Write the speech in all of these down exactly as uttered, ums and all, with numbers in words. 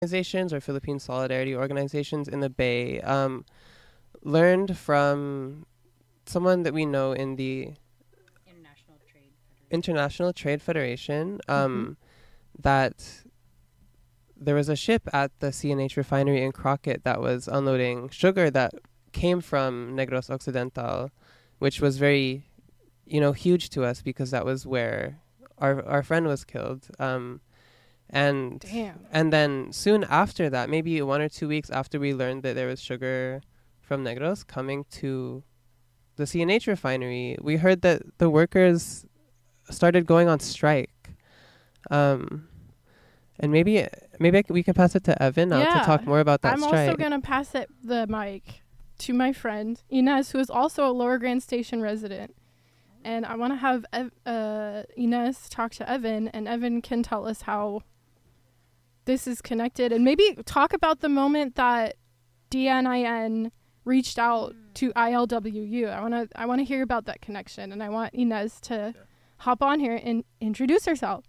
organizations or Philippine solidarity organizations in the Bay um, learned from someone that we know in the International Trade Federation. International Trade Federation um, Mhm. that there was a ship at the C N H refinery in Crockett that was unloading sugar that came from Negros Occidental, which was very, you know, huge to us because that was where our our friend was killed. Um, and Damn. and then soon after that, maybe one or two weeks after we learned that there was sugar from Negros coming to the C N H refinery, we heard that the workers started going on strike. Um, and maybe maybe I c- we can pass it to Evan now to Yeah. talk more about that I'm strike. also going to pass it the mic to my friend Inez, who is also a Lower Grand Station resident. And I want to have Ev- uh, Inez talk to Evan, and Evan can tell us how this is connected, and maybe talk about the moment that D N I N reached out to I L W U. I want to I want to hear about that connection, and I want Inez to Sure. hop on here and introduce herself.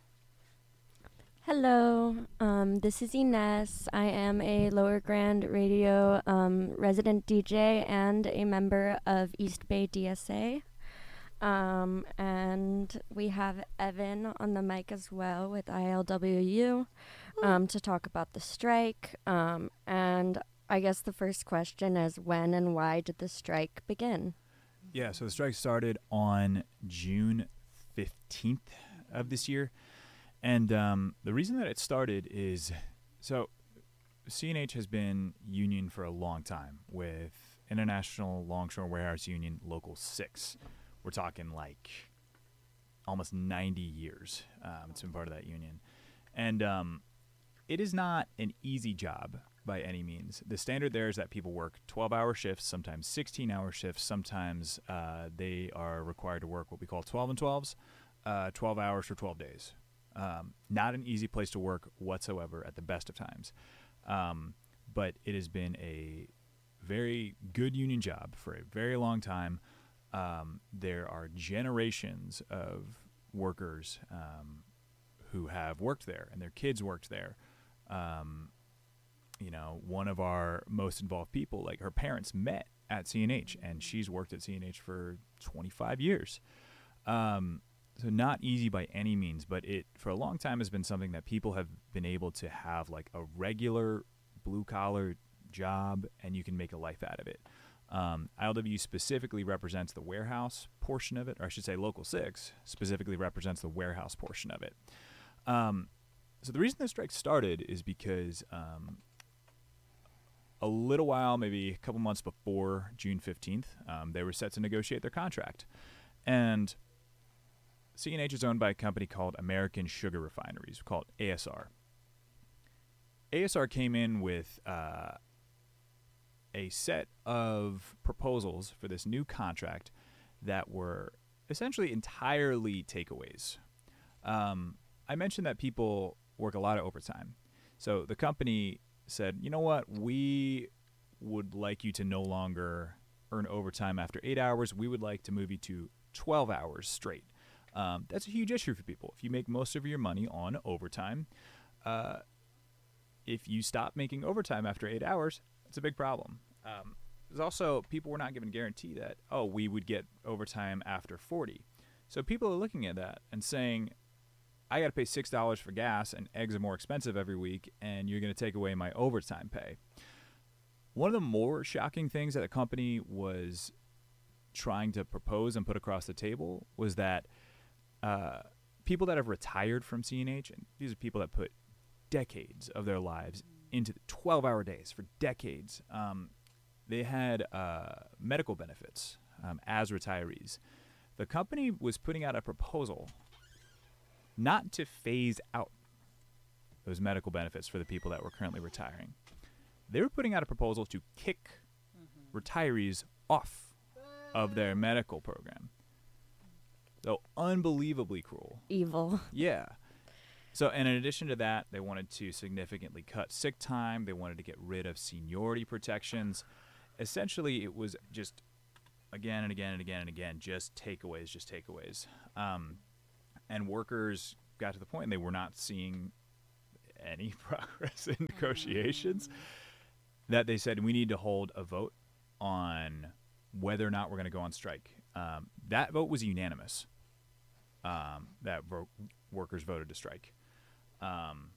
Hello, um, this is Ines. I am a Lower Grand Radio um, resident D J and a member of East Bay D S A. Um, and we have Evan on the mic as well with I L W U um, to talk about the strike. Um, and I guess the first question is, when and why did the strike begin? Yeah, so the strike started on June fifteenth of this year. And um, the reason that it started is, so C N H has been union for a long time with International Longshore Warehouse Union Local six. We're talking like almost ninety years. Um, it's been part of that union. And um, it is not an easy job by any means. The standard there is that people work twelve-hour shifts, sometimes sixteen-hour shifts. Sometimes uh, they are required to work what we call twelve and twelves, uh, twelve hours for twelve days. Um, not an easy place to work whatsoever at the best of times. Um, but it has been a very good union job for a very long time. Um, there are generations of workers um, who have worked there, and their kids worked there. Um, you know, one of our most involved people, like her parents met at C N H, and she's worked at C N H for twenty-five years. Um, so not easy by any means, but it for a long time has been something that people have been able to have like a regular blue collar job, and you can make a life out of it. Um, I L W specifically represents the warehouse portion of it, or I should say Local six specifically represents the warehouse portion of it. Um, so the reason the strike started is because um, a little while, maybe a couple months before June fifteenth, um, they were set to negotiate their contract. And C N H is owned by a company called American Sugar Refineries, called A S R. A S R came in with uh, a set of proposals for this new contract that were essentially entirely takeaways. Um, I mentioned that people work a lot of overtime. So the company said, you know what, we would like you to no longer earn overtime after eight hours. We would like to move you to twelve hours straight. Um, that's a huge issue for people. If you make most of your money on overtime, uh, if you stop making overtime after eight hours, it's a big problem. Um, there's also, people were not given a guarantee that, oh, we would get overtime after forty. So people are looking at that and saying, I got to pay six dollars for gas, and eggs are more expensive every week, and you're going to take away my overtime pay. One of the more shocking things that the company was trying to propose and put across the table was that uh, people that have retired from C N H, and these are people that put decades of their lives into twelve-hour days for decades, um, they had uh, medical benefits um, as retirees. The company was putting out a proposal not to phase out those medical benefits for the people that were currently retiring. They were putting out a proposal to kick mm-hmm. retirees off of their medical program. So unbelievably cruel. Evil. Yeah. So, and in addition to that, they wanted to significantly cut sick time. They wanted to get rid of seniority protections. Essentially, it was just again and again and again and again, just takeaways, just takeaways. Um, and workers got to the point and they were not seeing any progress in negotiations, that they said we need to hold a vote on whether or not we're going to go on strike. Um, that vote was unanimous. Um, that vo- workers voted to strike. Um,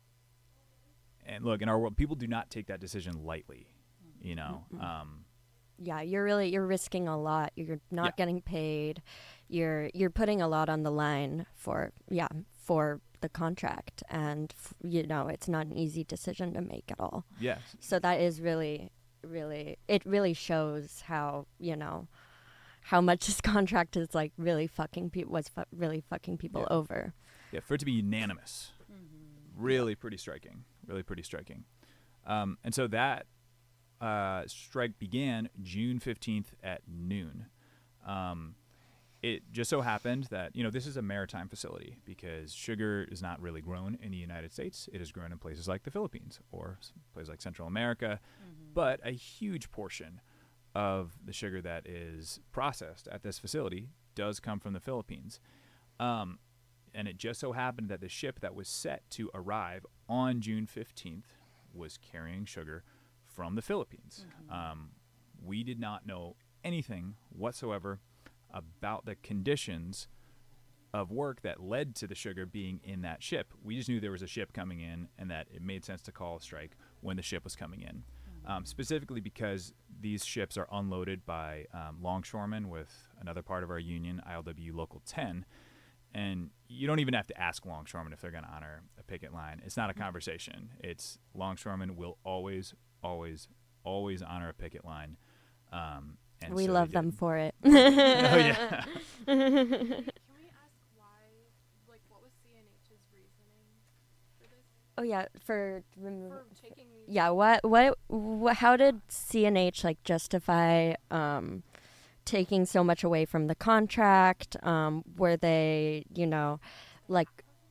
and look, in our world, people do not take that decision lightly. You know, Mm-mm. um, Yeah, you're really you're risking a lot. You're not Yeah. getting paid. You're you're putting a lot on the line for yeah for the contract, and f- you know it's not an easy decision to make at all. yes, So that is really really it really shows how you know how much this contract is like really fucking people was fu- really fucking people Yeah. over. yeah, for it to be unanimous, Mm-hmm. really pretty striking, really pretty striking. Um, and so that uh, strike began June fifteenth at noon. Um, it just so happened that, you know, this is a maritime facility because sugar is not really grown in the United States. It is grown in places like the Philippines or s- places like Central America. Mm-hmm. But a huge portion of the sugar that is processed at this facility does come from the Philippines. Um, and it just so happened that the ship that was set to arrive on June fifteenth was carrying sugar from the Philippines. Mhm. Um, we did not know anything whatsoever about the conditions of work that led to the sugar being in that ship. We just knew there was a ship coming in and that it made sense to call a strike when the ship was coming in. Um, specifically because these ships are unloaded by um, longshoremen with another part of our union, I L W Local ten. And you don't even have to ask longshoremen if they're going to honor a picket line. It's not a conversation. It's longshoremen will always, always, always honor a picket line. Um, and We so they love did. them for it. Oh, yeah. Can we ask why, like, what was C N H's reasoning for this? Oh yeah, for remo- For taking these? yeah, what what wh- how did C N H like justify um taking so much away from the contract? Um were they, you know, like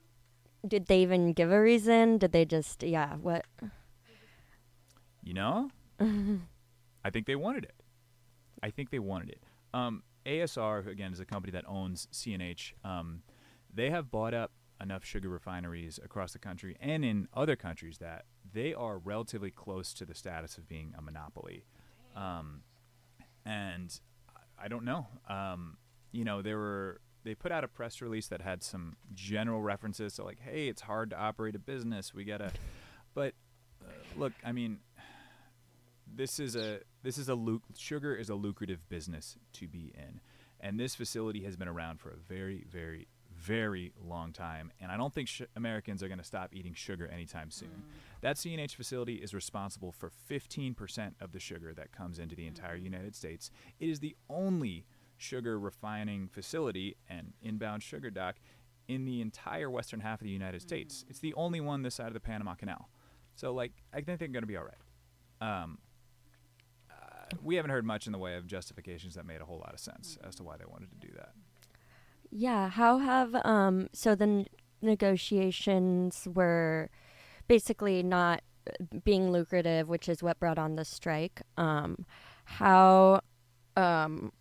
did they even give a reason? Did they just yeah, what You know, I think they wanted it. I think they wanted it. Um, A S R, again, is a company that owns C N H. Um, they have bought up enough sugar refineries across the country and in other countries that they are relatively close to the status of being a monopoly. Um, and I I don't know. Um, you know, there were they put out a press release that had some general references to like, hey, it's hard to operate a business. We gotta, but uh, look, I mean, this is a this is a luc- sugar is a lucrative business to be in, and this facility has been around for a very, very, very long time. And I don't think sh- Americans are going to stop eating sugar anytime soon. That C N H facility is responsible for fifteen percent of the sugar that comes into the entire United States. It is the only sugar refining facility and inbound sugar dock in the entire western half of the United States. It's the only one this side of the Panama Canal. So, like, I think they're going to be all right. Um, uh, we haven't heard much in the way of justifications that made a whole lot of sense as to why they wanted to do that. yeah, how have um so the n- negotiations were basically not uh, being lucrative, which is what brought on the strike. Um how um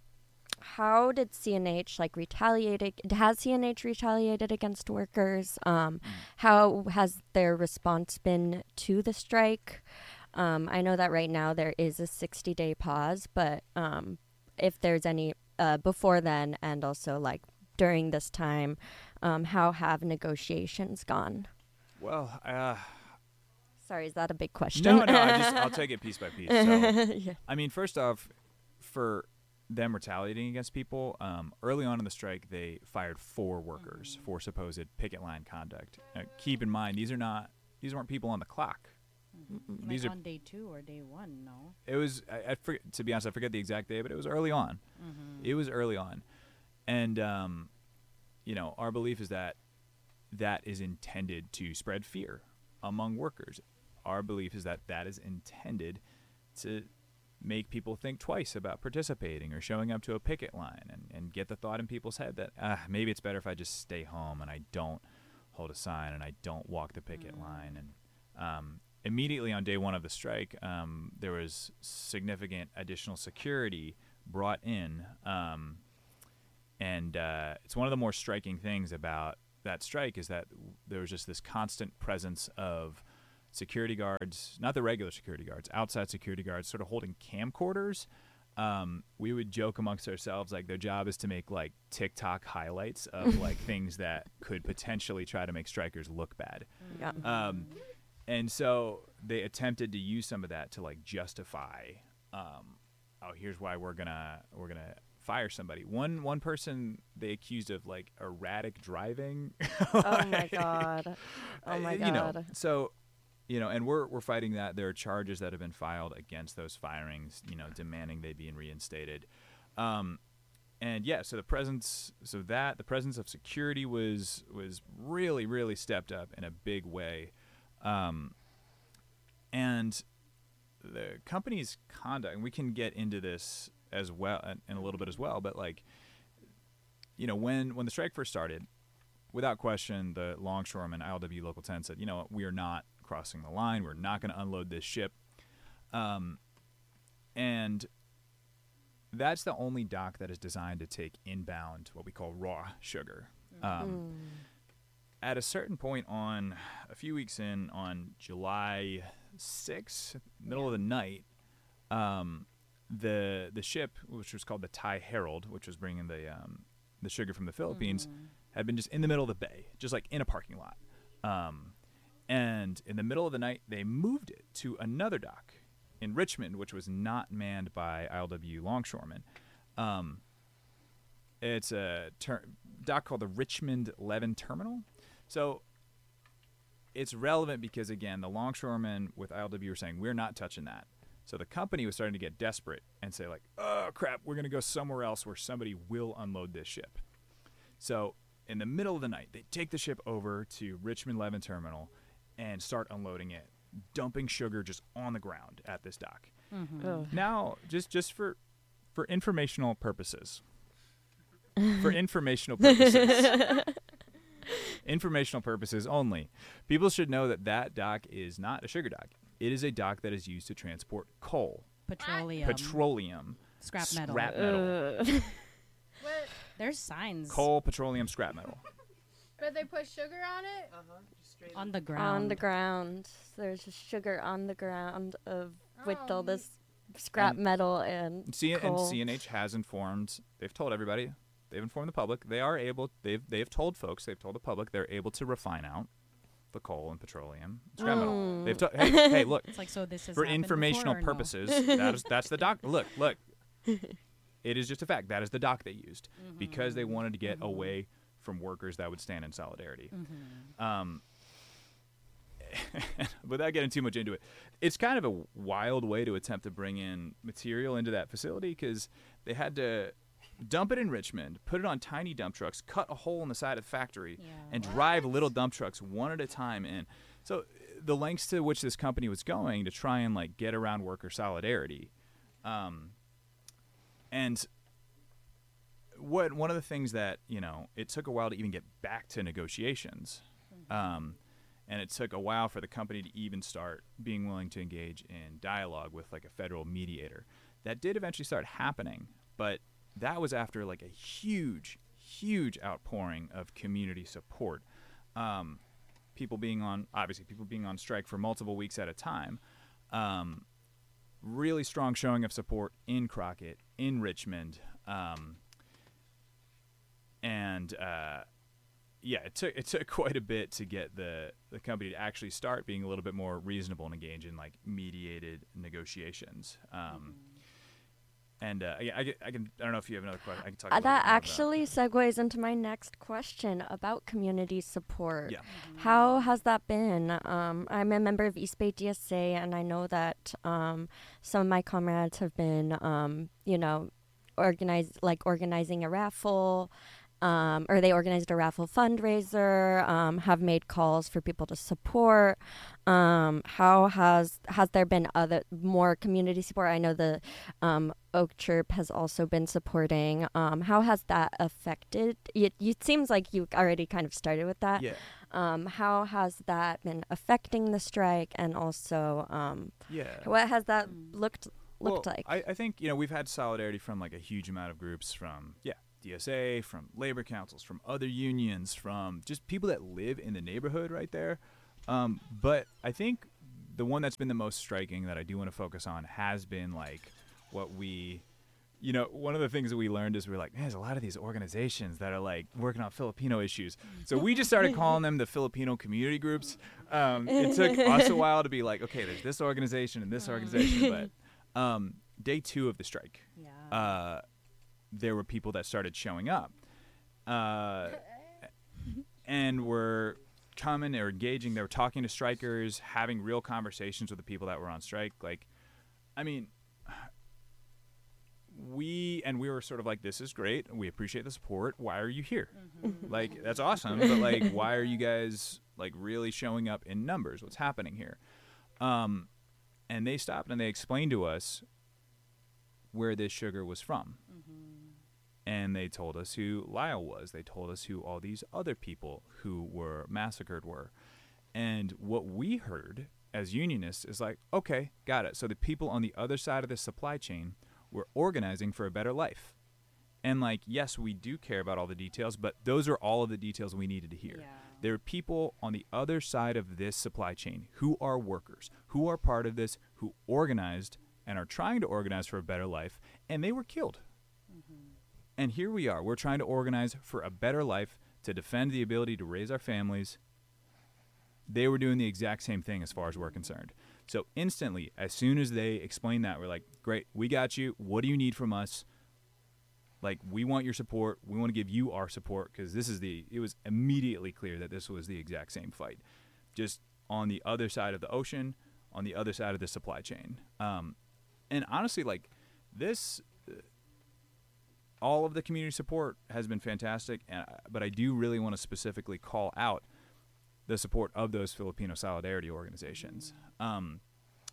how did C N H like retaliate? ag- Has C N H retaliated against workers? Um, how has their response been to the strike? Um, I know that right now there is a sixty day pause, but um, if there's any uh, before then and also like during this time, um, how have negotiations gone? Well, uh, Sorry, is that a big question? no, no, I just I'll take it piece by piece. So, yeah. I mean, first off, for them retaliating against people, um, early on in the strike, they fired four workers for supposed picket line conduct. Now, keep in mind, these are not these weren't people on the clock. Mm-hmm. These like are- on day two or day one, no? It was I, I forget, to be honest, I forget the exact day, but it was early on. Mm-hmm. It was early on, and um, you know, our belief is that that is intended to spread fear among workers. Our belief is that that is intended to make people think twice about participating or showing up to a picket line, and, and get the thought in people's head that ah, maybe it's better if I just stay home and I don't hold a sign and I don't walk the picket Mm. line. And um, immediately on day one of the strike, um, there was significant additional security brought in. Um, and uh, it's one of the more striking things about that strike is that w- there was just this constant presence of security guards, not the regular security guards, outside security guards, sort of holding camcorders. Um, we would joke amongst ourselves like their job is to make like TikTok highlights of like things that could potentially try to make strikers look bad. Yeah. Um, and so they attempted to use some of that to like justify, um, oh, here's why we're gonna we're gonna fire somebody. One one person they accused of like erratic driving. Oh my god. Oh my Uh, you know, god. so you know, and we're we're fighting that. There are charges that have been filed against those firings, you know, demanding they be reinstated. Um, and yeah, so the presence, so that the presence of security was was really really stepped up in a big way, um, and the company's conduct. And we can get into this as well in, in a little bit as well, but like, you know, when when the strike first started, without question, the longshoremen, I L W Local ten said, you know, we are not crossing the line. We're not going to unload this ship. Um, and that's the only dock that is designed to take inbound what we call raw sugar. Um, Mm. At a certain point on a few weeks in on July sixth, middle of the night, um, the the ship, which was called the Thai Herald, which was bringing the um, the sugar from the Philippines, had been just in the middle of the bay, just like in a parking lot. Um, and in the middle of the night, they moved it to another dock in Richmond, which was not manned by I L W longshoremen. Um, it's a ter- dock called the Richmond Levin Terminal. So it's relevant because, again, the longshoremen with I L W were saying, we're not touching that. So the company was starting to get desperate and say, like, oh, crap, we're going to go somewhere else where somebody will unload this ship. So in the middle of the night, they take the ship over to Richmond Levin Terminal and start unloading it, dumping sugar just on the ground at this dock. Mm-hmm. Ugh. Now, just just for for informational purposes, for informational purposes, informational purposes only, people should know that that dock is not a sugar dock. It is a dock that is used to transport coal, Petroleum. petroleum, Scrap metal. scrap metal, Ugh. What? There's signs coal, petroleum, scrap metal. But they put sugar on it? Uh-huh. Just straight on the On ground. the ground. There's just sugar on the ground of with all Um, this scrap And- metal and C- and coal. C N H has informed. They've told everybody. They've informed the public. They are able. They've they've told folks. They've told the public. They're able to refine out the coal and petroleum, and scrap metal. Mm. They've told. Hey, hey, look. It's like, so this is For informational purposes, that is that's the doc. Look, look. It is just a fact. That is the doc they used because they wanted to get away from workers that would stand in solidarity. Mm-hmm. Um, without getting too much into it, it's kind of a wild way to attempt to bring in material into that facility because they had to dump it in Richmond, put it on tiny dump trucks, cut a hole in the side of the factory, Yeah. and drive little dump trucks one at a time in. So the lengths to which this company was going to try and like get around worker solidarity, um, and what one of the things that you know it took a while to even get back to negotiations. Um, and it took a while for the company to even start being willing to engage in dialogue with like a federal mediator. That did eventually start happening, but that was after like a huge, huge outpouring of community support. Um, people being on, obviously people being on strike for multiple weeks at a time. Um, really strong showing of support in Crockett, in Richmond. Um, and, uh, yeah, it took it took quite a bit to get the, the company to actually start being a little bit more reasonable and engage in like mediated negotiations. Um, and uh, I, I, get- I can I don't know if you have another question. I can talk. a Uh, little that bit more about- actually segues into my next question about community support. Yeah. How has that been? Um, I'm a member of East Bay D S A, and I know that um, some of my comrades have been, um, you know, organize like organizing a raffle. Um, or they organized a raffle fundraiser, um, have made calls for people to support. Um, how has has there been other more community support? I know the um, Oak Chirp has also been supporting. Um, how has that affected? It, it seems like you already kind of started with that. Yeah. Um, how has that been affecting the strike, and also um, Yeah. what has that Mm. looked looked well, like? I, I think you know we've had solidarity from like a huge amount of groups from yeah D S A, from labor councils, from other unions, from just people that live in the neighborhood right there. Um, but I think the one that's been the most striking that I do want to focus on has been like what we, you know, one of the things that we learned is we we're like, man, there's a lot of these organizations that are like working on Filipino issues. So we just started calling them the Filipino community groups. Um, it took us a while to be like, okay, there's this organization and this organization. But um, day two of the strike, Yeah. uh, there were people that started showing up. Uh, and were coming, they were engaging, they were talking to strikers, having real conversations with the people that were on strike. Like, I mean, we, and we were sort of like, this is great. We appreciate the support. Why are you here? Mm-hmm. Like, that's awesome. But like, why are you guys like really showing up in numbers? What's happening here? Um, and they stopped and they explained to us where this sugar was from. And they told us who Lyle was. They told us who all these other people who were massacred were. And what we heard as unionists is like, okay, got it. So the people on the other side of the supply chain were organizing for a better life. And like, yes, we do care about all the details, but those are all of the details we needed to hear. Yeah. There are people on the other side of this supply chain who are workers, who are part of this, who organized and are trying to organize for a better life, and they were killed. And here we are. We're trying to organize for a better life, to defend the ability to raise our families. They were doing the exact same thing as far as we're concerned. So instantly, as soon as they explained that, we're like, great, we got you. What do you need from us? Like, we want your support. We want to give you our support, because this is the, it was immediately clear that this was the exact same fight. Just on the other side of the ocean, on the other side of the supply chain. Um, and honestly, like, this... all of the community support has been fantastic, and, but I do really want to specifically call out the support of those Filipino solidarity organizations. Um,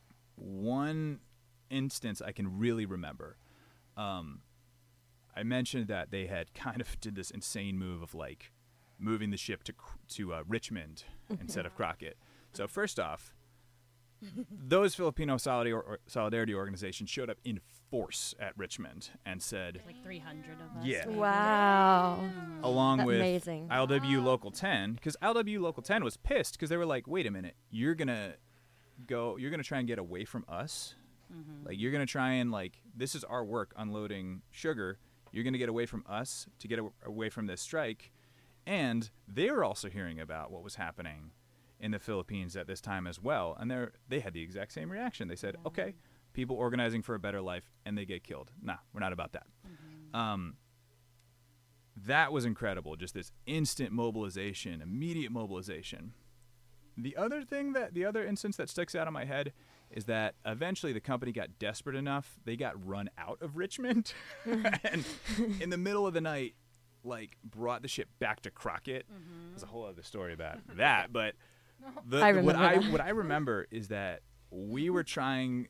one instance I can really remember, um, I mentioned that they had kind of did this insane move of like moving the ship to to uh, Richmond instead of Crockett. So first off, those Filipino solidar- or solidarity organizations showed up in force at Richmond and said, Like three hundred of us. Yeah. maybe. Wow. along with Amazing. L W Local ten, because L W Local ten was pissed because they were like, wait a minute, you're going to go, you're going to try and get away from us? Mm-hmm. Like, you're going to try and, like, this is our work unloading sugar. You're going to get away from us to get a- away from this strike. And they were also hearing about what was happening in the Philippines at this time as well. And they they had the exact same reaction. They said, okay, people organizing for a better life, and they get killed. Nah, we're not about that. Mm-hmm. Um, that was incredible. Just this instant mobilization, immediate mobilization. The other thing that, the other instance that sticks out in my head is that eventually the company got desperate enough, they got run out of Richmond. And in the middle of the night, like, brought the ship back to Crockett. Mm-hmm. There's a whole other story about that, but the, I the- what remember I that. what I remember is that we were trying,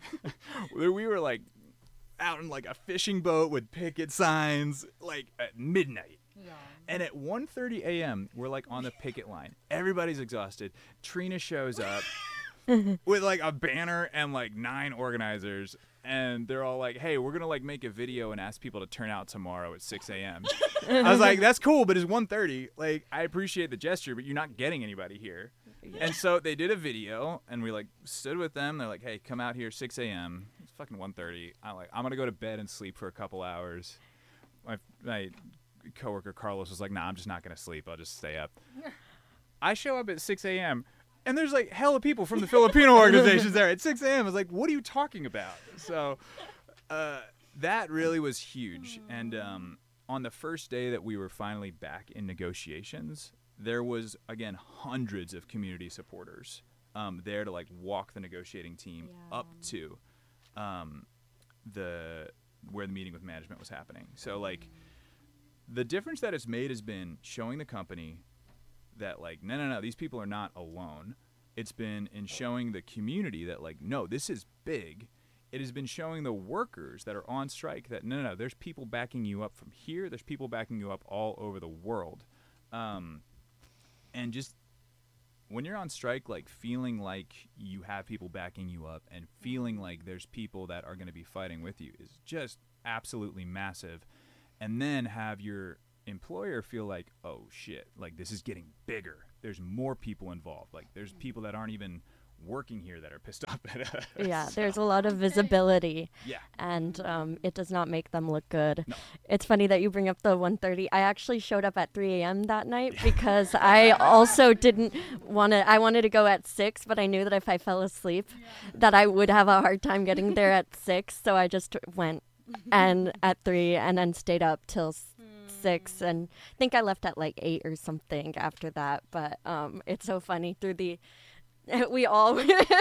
we were like out in like a fishing boat with picket signs, like at midnight. Yeah. And at one thirty a.m., we're like on the picket line. Everybody's exhausted. Trina shows up with like a banner and like nine organizers. And they're all like, hey, we're going to like make a video and ask people to turn out tomorrow at six a.m. I was like, that's cool, but it's one thirty. Like, I appreciate the gesture, but you're not getting anybody here. And so they did a video, and we like stood with them. They're like, hey, come out here six a.m. It's fucking one thirty. I'm like, I'm going to go to bed and sleep for a couple hours. My, my coworker Carlos was like, nah, I'm just not going to sleep. I'll just stay up. I show up at six a.m., and there's like hella people from the Filipino organizations there at six a.m. I was like, what are you talking about? So uh, that really was huge. And um, on the first day that we were finally back in negotiations, there was, again, hundreds of community supporters um, there to like walk the negotiating team Yeah. up to um, the where the meeting with management was happening. So like the difference that it's made has been showing the company that like, no, no, no, these people are not alone. It's been in showing the community that like, no, this is big. It has been showing the workers that are on strike that no, no, no, there's people backing you up from here. There's people backing you up all over the world. Um, and just when you're on strike, like feeling like you have people backing you up and feeling like there's people that are going to be fighting with you is just absolutely massive. and then have your employer feel like, oh shit, like this is getting bigger. There's more people involved. Like there's people that aren't even working here that are pissed off at us. Yeah, there's a lot of visibility. Yeah. And um, it does not make them look good. No. It's funny that you bring up the one thirty. I actually showed up at three a.m. that night because I also didn't want to, I wanted to go at six, but I knew that if I fell asleep, that I would have a hard time getting there at six. So I just went and at three and then stayed up till s- six. And I think I left at like eight or something after that. But um, it's so funny through the, we all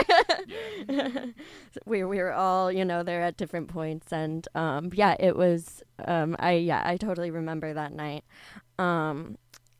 we we were all, you know, there at different points, and um yeah, it was um I yeah I totally remember that night. Um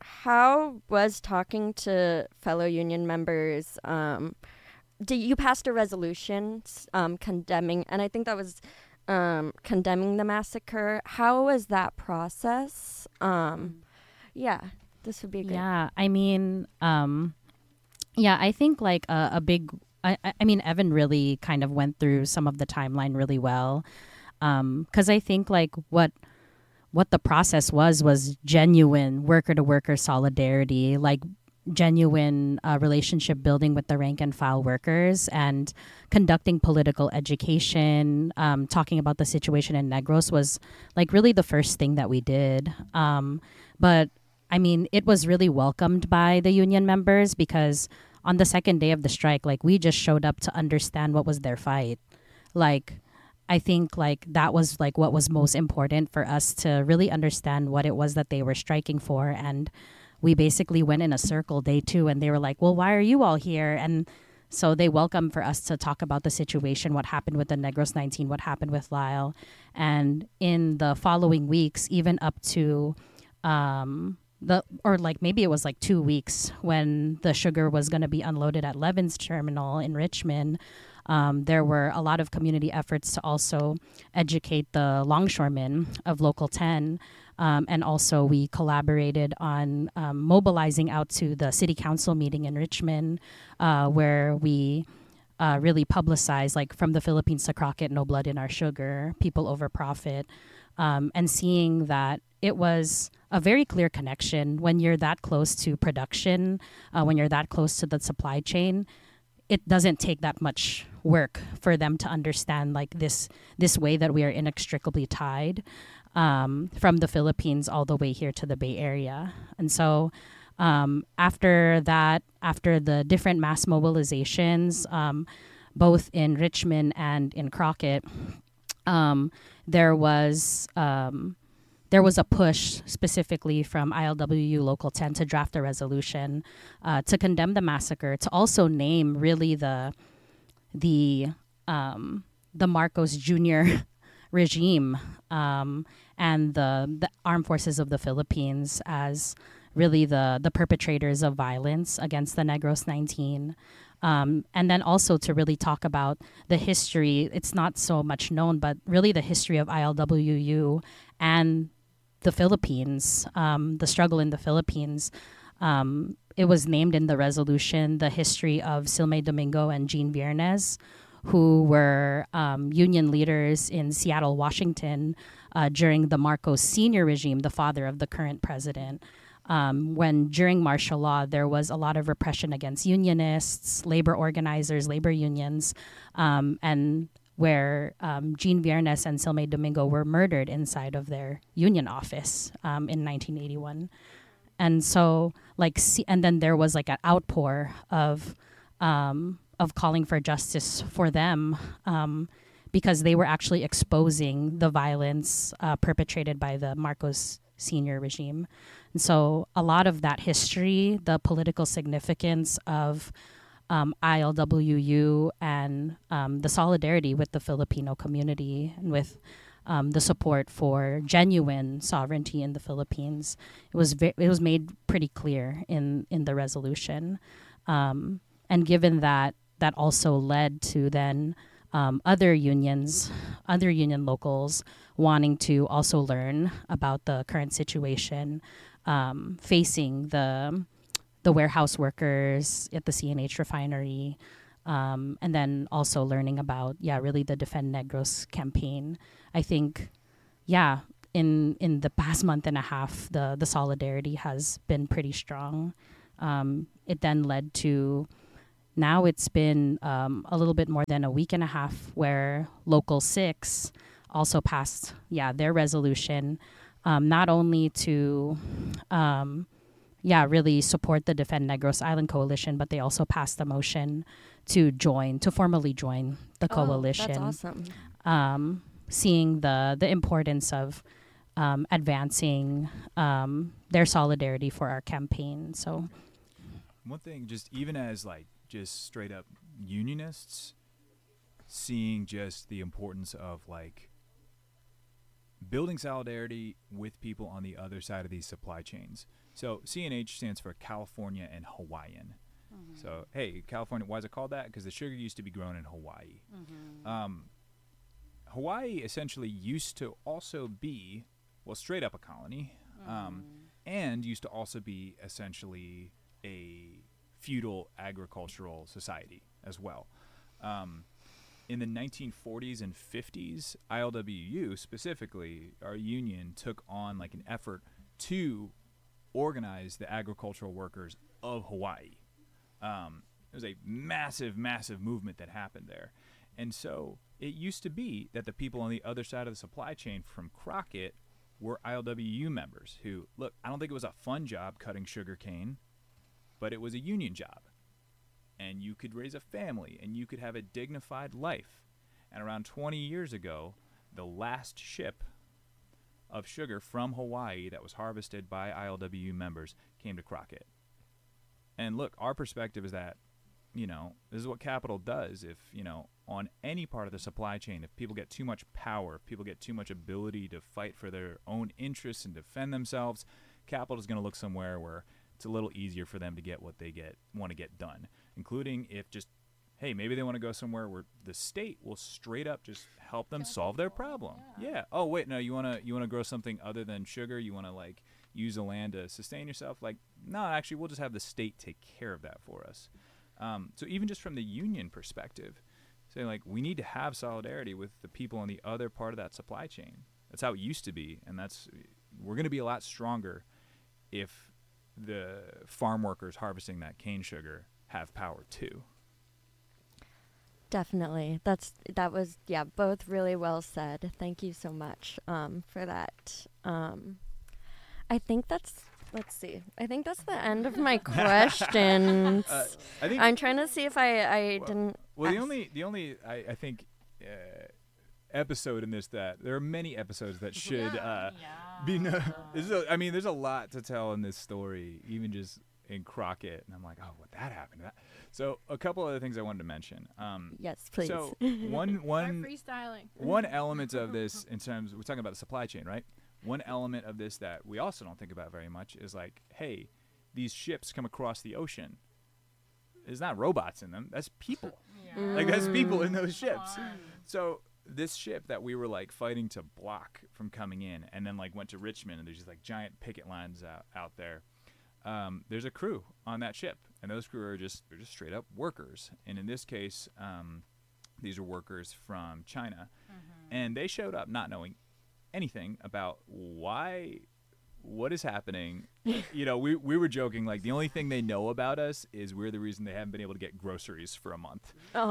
how was talking to fellow union members? Um did you passed a resolution um condemning, and I think that was um condemning the massacre. How was that process? Um yeah, this would be good. Yeah, I mean, um, yeah, I think like a, a big, I, I I mean, Evan really kind of went through some of the timeline really well. Um, 'cause I think like what, what the process was, was genuine worker to worker solidarity, like genuine uh, relationship building with the rank and file workers, and conducting political education, um, talking about the situation in Negros was like really the first thing that we did. Um, but I mean, it was really welcomed by the union members, because on the second day of the strike, like we just showed up to understand what was their fight. Like, I think like that was like what was most important for us, to really understand what it was that they were striking for. And we basically went in a circle day two, and they were like, well, why are you all here? And so they welcomed for us to talk about the situation, what happened with the Negros nineteen, what happened with Lyle. And in the following weeks, even up to um, the, or like maybe it was like two weeks when the sugar was going to be unloaded at Levin's terminal in Richmond, um, there were a lot of community efforts to also educate the longshoremen of Local ten. Um, and also we collaborated on um, mobilizing out to the city council meeting in Richmond, uh, where we uh, really publicized, like, from the Philippines to Crockett, no blood in our sugar, people over profit, um, and seeing that it was a very clear connection when you're that close to production, uh, when you're that close to the supply chain. It doesn't take that much work for them to understand like this this way that we are inextricably tied, um, from the Philippines all the way here to the Bay Area. And so um, after that, after the different mass mobilizations, um, both in Richmond and in Crockett, um, there was um, there was a push specifically from I L W U Local ten to draft a resolution uh, to condemn the massacre, to also name really the the um, the Marcos Junior regime um, and the the armed forces of the Philippines as really the the perpetrators of violence against the Negros nineteen. Um, and then also to really talk about the history. It's not so much known, but really the history of I L W U and the Philippines, um, the struggle in the Philippines. Um, it was named in the resolution the history of Silme Domingo and Jean Viernes, who were um, union leaders in Seattle, Washington, uh, during the Marcos Senior regime, the father of the current president. Um, when during martial law, there was a lot of repression against unionists, labor organizers, labor unions, um, and where um, Jean Viernes and Silme Domingo were murdered inside of their union office um, in nineteen eighty-one. And so, like, see, and then there was like an outpour of um, of calling for justice for them, um, because they were actually exposing the violence uh, perpetrated by the Marcos Senior regime. And so a lot of that history, the political significance of um, I L W U and um, the solidarity with the Filipino community and with um, the support for genuine sovereignty in the Philippines, it was ve- it was made pretty clear in, in the resolution. Um, and given that, that also led to then um, other unions, other union locals wanting to also learn about the current situation, um, facing the the warehouse workers at the C N H refinery, um, and then also learning about, yeah, really the Defend Negros campaign. I think, yeah, in in the past month and a half, the the solidarity has been pretty strong. Um, it then led to now it's been um, a little bit more than a week and a half where Local six also passed, yeah, their resolution, um, not only to, um, yeah, really support the Defend Negros Island Coalition, but they also passed the motion to join, to formally join the Oh, coalition. that's awesome. Um, seeing the the importance of um, advancing um, their solidarity for our campaign. So, One thing, just even as like just straight up unionists, seeing just the importance of like building solidarity with people on the other side of these supply chains. So C N H stands for California and Hawaiian. Mm-hmm. So, hey, California, why is it called that? Because the sugar used to be grown in Hawaii. Mm-hmm. Um, Hawaii essentially used to also be, well, straight up a colony, um, mm. and used to also be essentially a feudal agricultural society as well. Um, in the nineteen forties and fifties, I L W U specifically, our union, took on like an effort to organize the agricultural workers of Hawaii. Um, it was a massive, massive movement that happened there. And so it used to be that the people on the other side of the supply chain from Crockett were I L W U members who, look, I don't think it was a fun job cutting sugar cane, but it was a union job. And you could raise a family, and you could have a dignified life. And around twenty years ago, the last ship of sugar from Hawaii that was harvested by I L W U members came to Crockett. And look, our perspective is that, you know, this is what capital does. If, you know, on any part of the supply chain, if people get too much power, if people get too much ability to fight for their own interests and defend themselves, capital is going to look somewhere where it's a little easier for them to get what they get want to get done, including if just, hey, maybe they want to go somewhere where the state will straight up just help them solve their problem. Yeah. yeah. Oh, wait, no, you want to you want to grow something other than sugar? You want to, like, use the land to sustain yourself? Like, no, actually, we'll just have the state take care of that for us. Um, so even just from the union perspective, saying, like, we need to have solidarity with the people on the other part of that supply chain. That's how it used to be, and that's we're going to be a lot stronger if the farm workers harvesting that cane sugar have power too. Definitely. That's that was yeah, both really well said. Thank you so much um, for that. Um, I think that's let's see. I think that's the end of my questions. uh, I think I'm trying to see if I I well, didn't. Well, the ask. only the only I, I think uh, episode in this that there are many episodes that should uh, yeah. be. No, this is a, I mean, there's a lot to tell in this story, even just in Crockett, and I'm like, oh, what that happened? That. So a couple other things I wanted to mention. Um, yes, please. So one one We're freestyling. one element of this, in terms, we're talking about the supply chain, right? One element of this that we also don't think about very much is like, hey, these ships come across the ocean. There's not robots in them. That's people. Yeah. Like, that's people in those ships. So this ship that we were like fighting to block from coming in, and then like went to Richmond, and there's just like giant picket lines out, out there. Um, there's a crew on that ship, and those crew are just they're just straight up workers. And in this case, um, these are workers from China, mm-hmm. and they showed up not knowing anything about why, what is happening. You know, we we were joking, like, the only thing they know about us is we're the reason they haven't been able to get groceries for a month. Oh,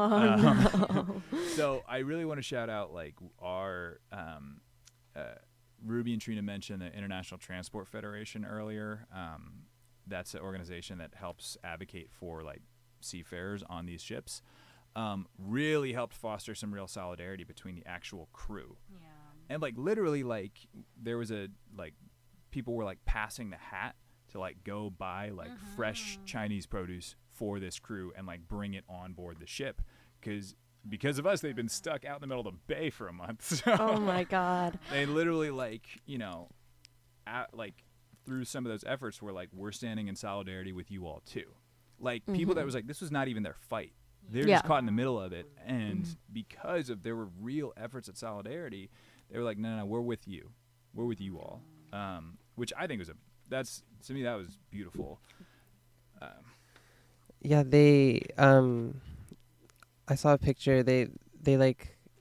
um, no. So I really want to shout out, like, our um, uh, Ruby and Trina mentioned the International Transport Federation earlier. Um, that's an organization that helps advocate for, like, seafarers on these ships. Um, really helped foster some real solidarity between the actual crew. Yeah. And, like, literally, like, there was a, like, people were, like, passing the hat to, like, go buy, like, mm-hmm. fresh Chinese produce for this crew and, like, bring it on board the ship. Because because of us, they've been stuck out in the middle of the bay for a month. So Oh, my God. they literally, like, you know, at, like, through some of those efforts were, like, we're standing in solidarity with you all, too. Like, mm-hmm. people that was, like, this was not even their fight. They're Yeah. just caught in the middle of it. And Mm-hmm. because of there were real efforts at solidarity, they were like, no, no, no, we're with you. We're with you all. Um, which I think was a, that's, to me, that was beautiful. Um, Yeah, they um I saw a picture. They they like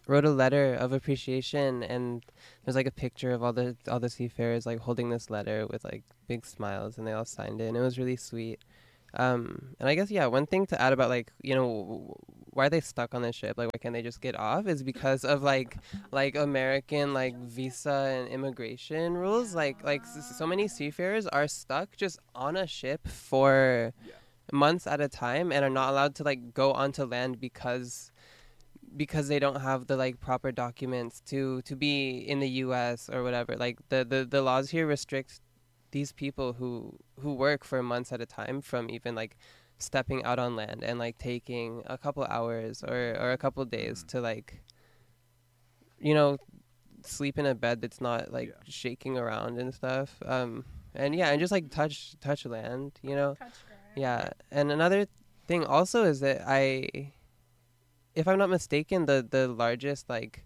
wrote a letter of appreciation, and there's like a picture of all the all the seafarers like holding this letter with like big smiles, and they all signed it, and it was really sweet. Um, and I guess yeah, one thing to add about like you know w- why are they stuck on the ship? Like why can't they just get off? Is because of like like American like visa and immigration rules. Like like s- so many seafarers are stuck just on a ship for months at a time and are not allowed to like go onto land because because they don't have the like proper documents to to be in the U S or whatever. Like the the, the laws here restrict these people who who work for months at a time from even like stepping out on land and like taking a couple hours or or a couple days to like you know sleep in a bed that's not like Yeah. shaking around and stuff. Um and yeah, and just like touch touch land, you know. Yeah, and another thing also is that I, if I'm not mistaken, the the largest like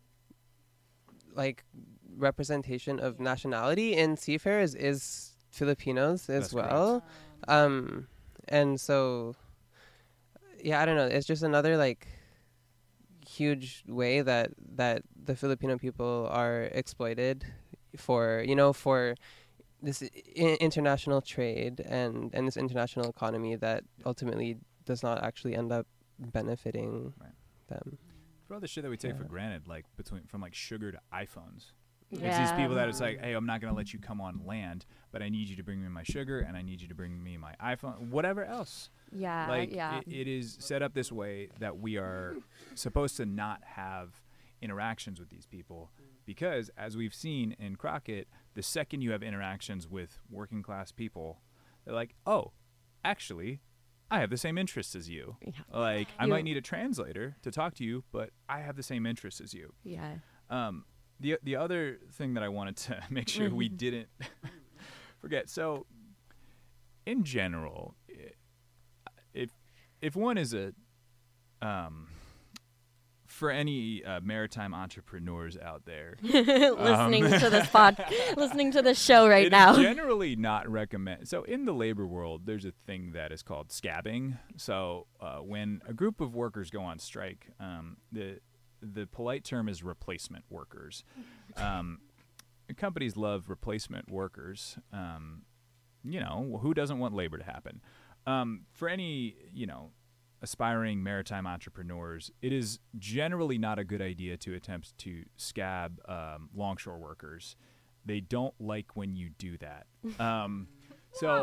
like representation of nationality in seafarers is Filipinos as That's well. Um, and so, yeah, I don't know. It's just another like huge way that that the Filipino people are exploited for you know for this I- international trade and and this international economy that ultimately does not actually end up benefiting Right. them. For all the shit that we take for Yeah. granted, like between from like sugar to iPhones. It's Yeah. these people that it's like, hey, I'm not gonna let you come on land, but I need you to bring me my sugar and I need you to bring me my iPhone, whatever else. Yeah, like yeah. it, it is set up this way that we are supposed to not have interactions with these people because, as we've seen in Crockett, the second you have interactions with working class people, they're like, oh, actually, I have the same interests as you. Yeah. Like, I You- might need a translator to talk to you, but I have the same interests as you. Yeah. Um, the the other thing that I wanted to make sure we didn't forget. So, in general, i- if if one is a um, for any uh, maritime entrepreneurs out there, listening Um, to this pod, listening to this show right it now. is generally not recommend. So in the labor world, there's a thing that is called scabbing. So uh, when a group of workers go on strike, um, the the polite term is replacement workers. Um, companies love replacement workers. Um, you know, who doesn't want labor to happen? Um, for any, you know, aspiring maritime entrepreneurs, it is generally not a good idea to attempt to scab um, longshore workers. They don't like when you do that. Um, so,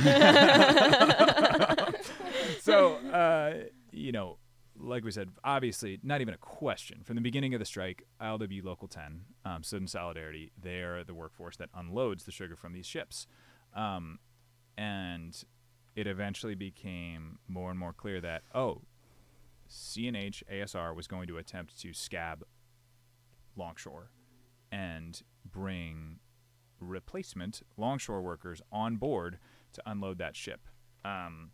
so uh, you know, like we said, obviously, not even a question. From the beginning of the strike, I L W Local ten um, stood in solidarity. They are the workforce that unloads the sugar from these ships. Um, and it eventually became more and more clear that, oh, C N H A S R was going to attempt to scab longshore and bring replacement longshore workers on board to unload that ship. Um,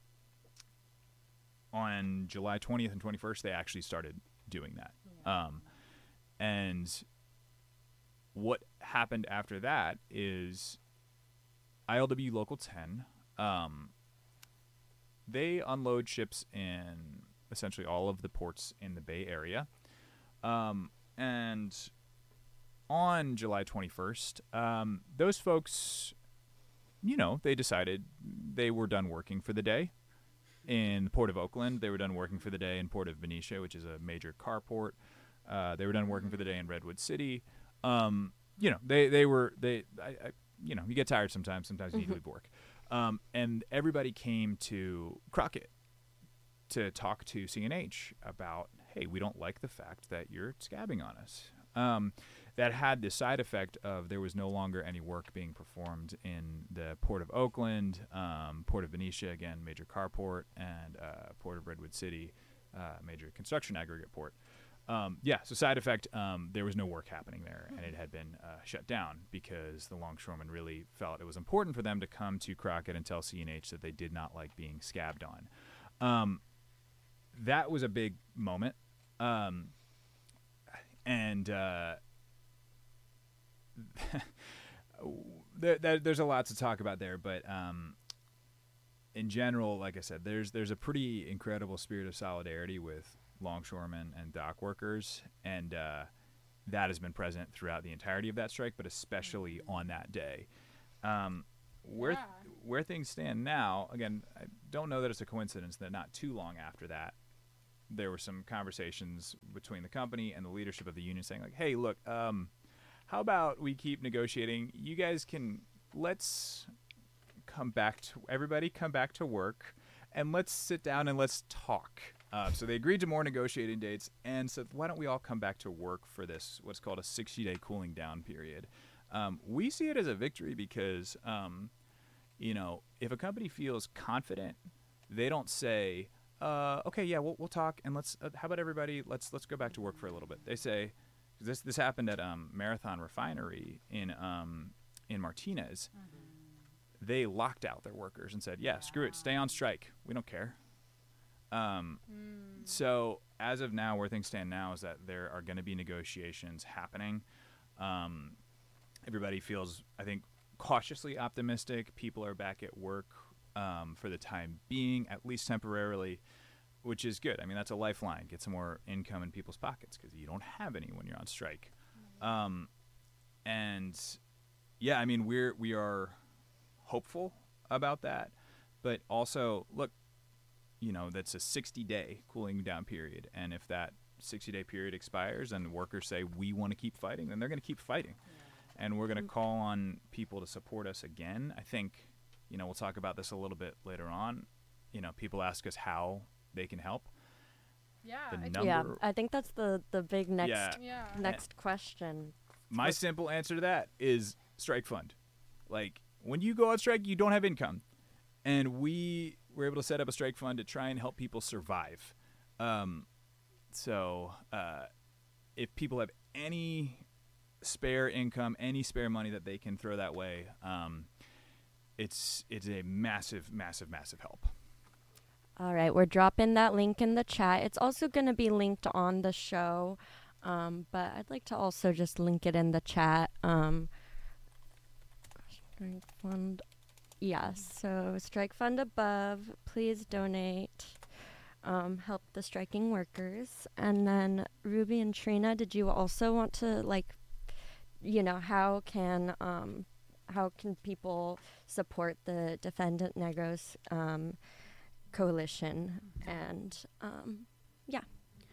on July twentieth and twenty-first, they actually started doing that. Um, and what happened after that is I L W Local ten, um, they unload ships in essentially all of the ports in the Bay Area. Um, and on July twenty-first, um, those folks, you know, they decided they were done working for the day. In the Port of Oakland, they were done working for the day in Port of Benicia, which is a major car port. Uh, they were done working for the day in Redwood City. Um, you know, they, they were, they, I, I, you know, you get tired sometimes. Sometimes you need to leave work. Um, and everybody came to Crockett to talk to C N H about, hey, we don't like the fact that you're scabbing on us. Um, that had the side effect of there was no longer any work being performed in the Port of Oakland, um, Port of Benicia, again, major car port, and uh, Port of Redwood City, uh, major construction aggregate port. Um, yeah, so side effect, um, there was no work happening there, and it had been uh, shut down because the longshoremen really felt it was important for them to come to Crockett and tell C N H that they did not like being scabbed on. Um, that was a big moment. Um, and uh, there, there, there's a lot to talk about there, but um, in general, like I said, there's there's a pretty incredible spirit of solidarity with longshoremen and dock workers, and uh, that has been present throughout the entirety of that strike, but especially on that day. Um, where Yeah. where things stand now, again, I don't know that it's a coincidence that not too long after that, there were some conversations between the company and the leadership of the union saying, like, hey, look, um, how about we keep negotiating? You guys can, let's come back to, everybody come back to work, and let's sit down and let's talk. Uh, so they agreed to more negotiating dates and said, why don't we all come back to work for this, what's called a sixty-day cooling down period. Um, we see it as a victory because, um, you know, if a company feels confident, they don't say, uh, okay, yeah, we'll, we'll talk, and let's, uh, how about everybody, let's let's go back to work for a little bit. They say, this this happened at um, Marathon Refinery in um, in Martinez. Mm-hmm. They locked out their workers and said, yeah, yeah, screw it, stay on strike. We don't care. Um, mm. So as of now, where things stand now is that there are going to be negotiations happening. Um, everybody feels, I think, cautiously optimistic. People are back at work um, for the time being, at least temporarily, which is good. I mean, that's a lifeline. Get some more income in people's pockets because you don't have any when you're on strike. Mm-hmm. Um, and yeah, I mean, we're we are hopeful about that, but also look. You know, that's a sixty-day cooling down period. And if that sixty-day period expires and workers say, we want to keep fighting, then they're going to keep fighting. Yeah. And we're going to call on people to support us again. I think, you know, we'll talk about this a little bit later on. You know, people ask us how they can help. Yeah. The I number, yeah, I think that's the, the big next yeah. Yeah. next question. My What's simple answer to that is strike fund. Like, when you go on strike, you don't have income. And we were able to set up a strike fund to try and help people survive. Um, so uh, if people have any spare income, any spare money that they can throw that way, um, it's it's a massive, massive, massive help. All right, we're dropping that link in the chat. It's also going to be linked on the show, um, but I'd like to also just link it in the chat. Um, strike fund. Yes, so strike fund above, please donate, um, help the striking workers. And then Ruby and Trina, did you also want to, like, you know, how can um, how can people support the Defend Negros um, coalition? And um, yeah.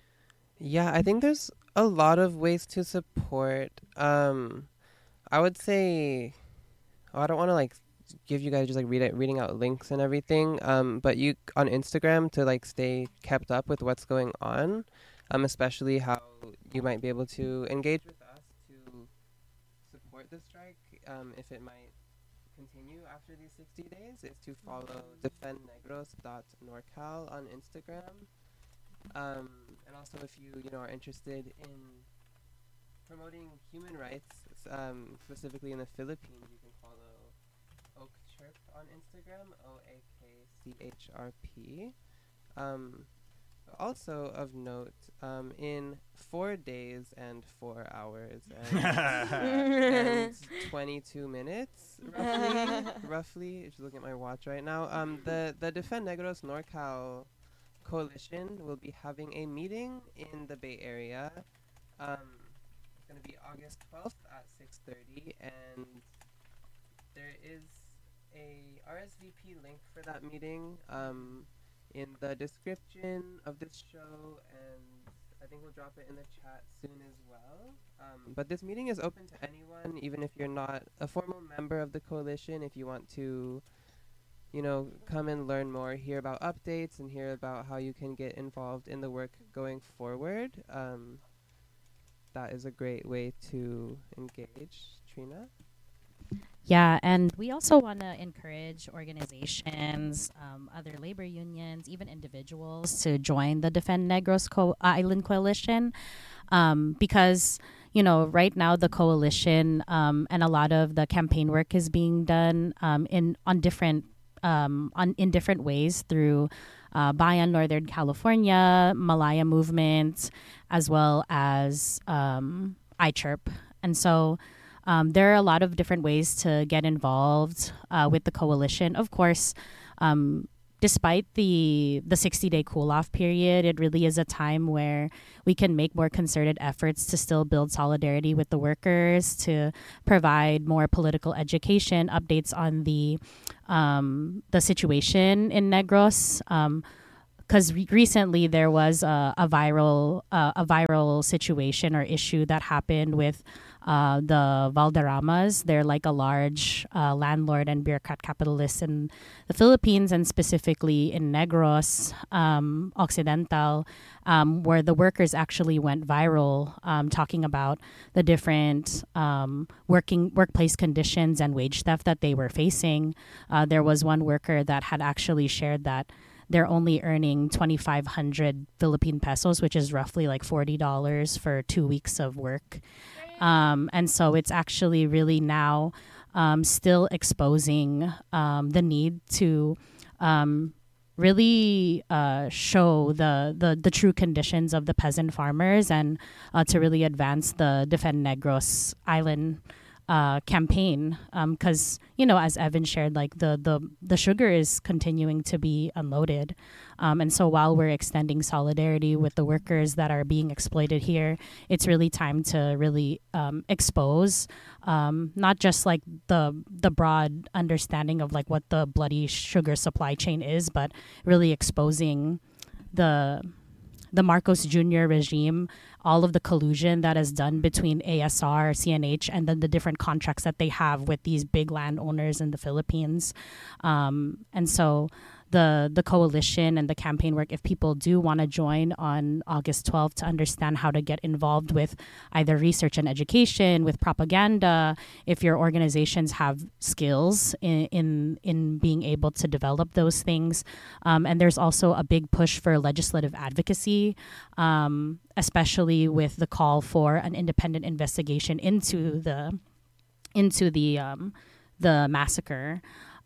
Yeah, I think there's a lot of ways to support. Um, I would say, oh, I don't want to like give you guys just like read it, reading out links and everything. Um, but you on Instagram to like stay kept up with what's going on, um, especially how you might be able to engage with us to support the strike. Um, if it might continue after these sixty days, is to follow defend negros dot norcal on Instagram. Um, and also if you, you know, are interested in promoting human rights, um, specifically in the Philippines, you can follow Oak Chirp on Instagram, O A K C H R P. Um, also of note, um, in four days and four hours and, and twenty-two minutes, roughly, roughly, just looking at my watch right now, um, the, the Defend Negros NorCal Coalition will be having a meeting in the Bay Area. Um, it's going to be August twelfth at six thirty, and there is a R S V P link for that meeting um, in the description of this show, and I think we'll drop it in the chat soon as well. Um, but this meeting is open to anyone, even if you're not a formal member of the coalition. If you want to, you know, come and learn more, hear about updates, and hear about how you can get involved in the work going forward, um, that is a great way to engage. Trina? Yeah, and we also want to encourage organizations, um, other labor unions, even individuals to join the Defend Negros Co- Island Coalition um, because, you know, right now the coalition um, and a lot of the campaign work is being done um, in on different um, on in different ways through uh, Bayan Northern California, Malaya Movement, as well as um, iChirp. And so Um, there are a lot of different ways to get involved uh, with the coalition. Of course, um, despite the the sixty day cool off period, it really is a time where we can make more concerted efforts to still build solidarity with the workers, to provide more political education, updates on the um, the situation in Negros. Um, because re- recently there was a, a viral uh, a viral situation or issue that happened with uh, the Valderramas. They're like a large uh, landlord and bureaucrat capitalist in the Philippines, and specifically in Negros um, Occidental, um, where the workers actually went viral, um, talking about the different um, working workplace conditions and wage theft that they were facing. Uh, there was one worker that had actually shared that they're only earning twenty-five hundred Philippine pesos, which is roughly like forty dollars for two weeks of work. Um, and so it's actually really now um, still exposing um, the need to um, really uh, show the, the, the true conditions of the peasant farmers, and uh, to really advance the Defend Negros Island Uh, campaign, because um, you know, as Evan shared, like the the the sugar is continuing to be unloaded, um, and so while we're extending solidarity with the workers that are being exploited here, it's really time to really um, expose um, not just like the the broad understanding of like what the bloody sugar supply chain is, but really exposing the the Marcos Junior regime, all of the collusion that is done between A S R, C N H, and then the different contracts that they have with these big landowners in the Philippines. Um, and so the the coalition and the campaign work, if people do want to join on August twelfth to understand how to get involved with either research and education, with propaganda, if your organizations have skills in in, in being able to develop those things. Um, and there's also a big push for legislative advocacy, um, especially with the call for an independent investigation into the into the um, the massacre.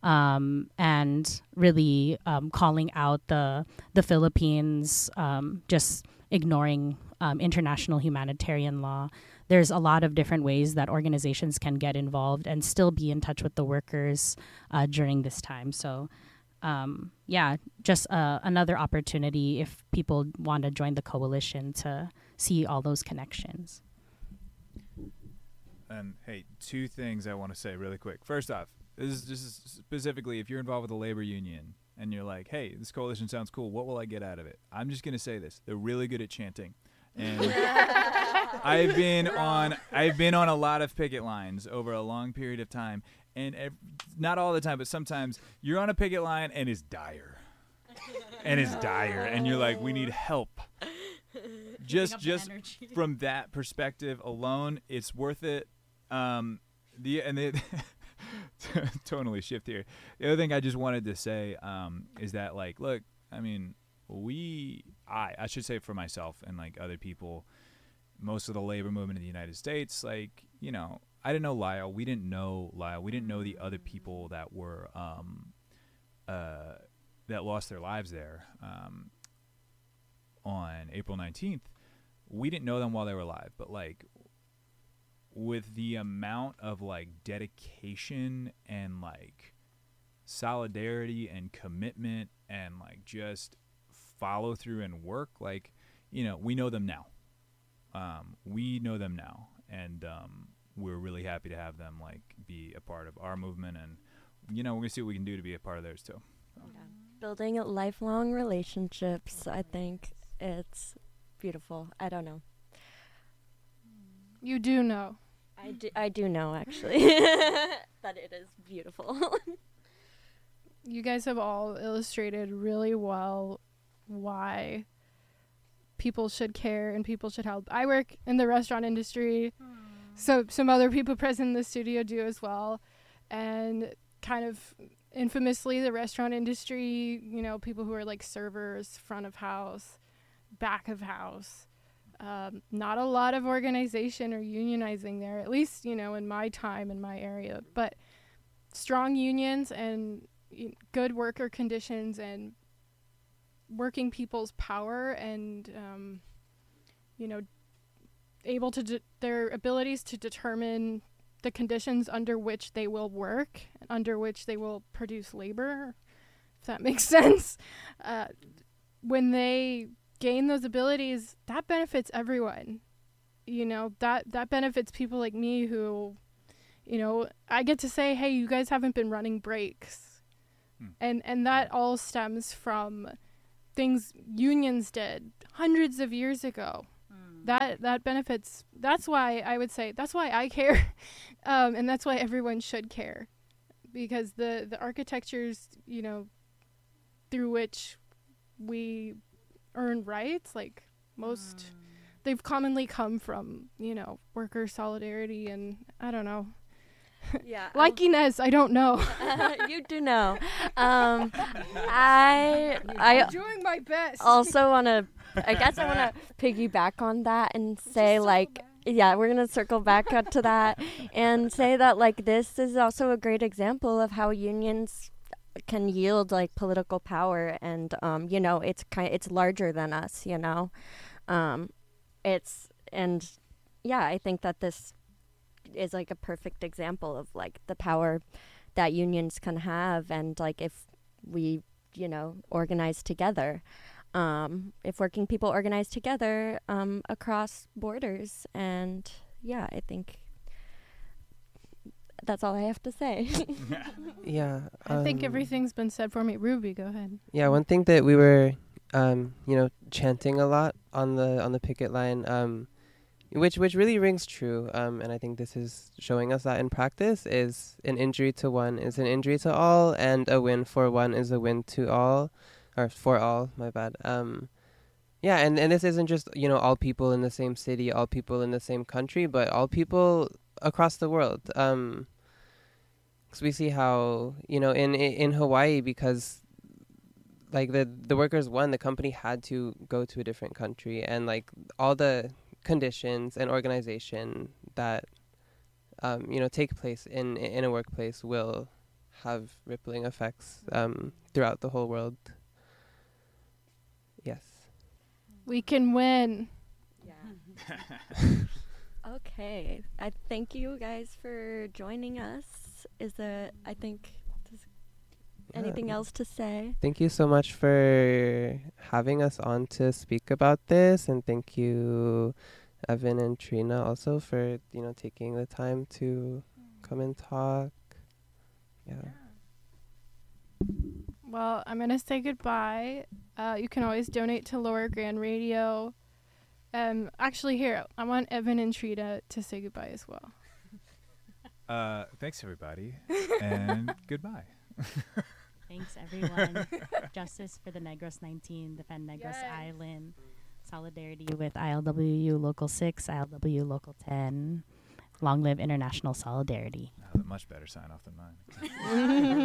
Um, and really um, calling out the the Philippines um, just ignoring um, international humanitarian law. There's a lot of different ways that organizations can get involved and still be in touch with the workers uh, during this time. So, um, yeah, just uh, another opportunity if people want to join the coalition to see all those connections. Um, hey, two things I want to say really quick. First off, this is just specifically if you're involved with a labor union and you're like, hey, this coalition sounds cool, what will I get out of it? I'm just going to say this. They're really good at chanting. And I've been on I've been on a lot of picket lines over a long period of time. And ev- not all the time, but sometimes you're on a picket line and it's dire. And it's dire. And you're like, we need help. Just just from that perspective alone, it's worth it. Um, the and the totally shift here. The other thing I just wanted to say um, is that, like, look, I mean, we, I, I should say for myself and like other people, most of the labor movement in the United States, like, you know, I didn't know Lyle. We didn't know Lyle. We didn't know the other people that were, um, uh, that lost their lives there um, on April nineteenth. We didn't know them while they were alive, but like, with the amount of like dedication and like solidarity and commitment and like just follow through and work, like, you know, we know them now. Um, we know them now. And um, we're really happy to have them like be a part of our movement. And, you know, we're going to see what we can do to be a part of theirs too. So. Yeah. Building lifelong relationships, I think it's beautiful. I don't know. You do know. I do, I do know, actually, that it is beautiful. You guys have all illustrated really well why people should care and people should help. I work in the restaurant industry, mm. so some other people present in the studio do as well. And kind of infamously, the restaurant industry, you know, people who are like servers, front of house, back of house, Um, not a lot of organization or unionizing there, at least, you know, in my time in my area. But strong unions and y- good worker conditions and working people's power and, um, you know, able to, de- their abilities to determine the conditions under which they will work, under which they will produce labor, if that makes sense. Uh, when they gain those abilities, that benefits everyone. You know, that, that benefits people like me who, you know, I get to say, hey, you guys haven't been running breaks. Hmm. And, and that all stems from things unions did hundreds of years ago. That that benefits. That's why I would say that's why I care, um, and that's why everyone should care, because the the architectures, you know, through which we earn rights, like most, Mm. they've commonly come from, you know, worker solidarity, and I don't know. Yeah. Like Inez, I don't know. You do know. Um, I I doing my best. also want to. I guess I want to piggyback on that and say like, yeah, we're gonna circle back up to that and say that like this is also a great example of how unions can yield like political power, and um, you know, it's kind it's larger than us, you know, um, it's and yeah, I think that this is like a perfect example of like the power that unions can have, and like if we, you know, organize together. Um, if working people organize together um, across borders. And yeah, I think that's all I have to say. Yeah. I think um, everything's been said for me. Ruby, go ahead. Yeah, one thing that we were, um, you know, chanting a lot on the on the picket line, um, which which really rings true, um, and I think this is showing us that in practice, is an injury to one is an injury to all, and a win for one is a win to all, or for all. My bad. Um, yeah, and and this isn't just, you know, all people in the same city, all people in the same country, but all people across the world. Um, 'cause we see how, you know, in in in Hawaii, because like the the workers won, the company had to go to a different country, and like all the conditions and organization that um, you know, take place in in a workplace will have rippling effects um, throughout the whole world. Yes. We can win. Yeah. Okay. I thank you guys for joining us. Is there, I think, does anything Yeah. else to say? Thank you so much for having us on to speak about this, and thank you, Evan and Trina, also for, you know, taking the time to come and talk. Yeah. Well, I'm going to say goodbye. Uh, you can always donate to Lower Grand Radio. Um, actually, here, I want Evan and Trina to say goodbye as well. Uh, thanks, everybody, and goodbye. Thanks, everyone. Justice for the Negros nineteen, Defend Negros Yes. Island. Solidarity with I L W U Local six, I L W U Local ten. Long live international solidarity. That was a much better sign off than mine.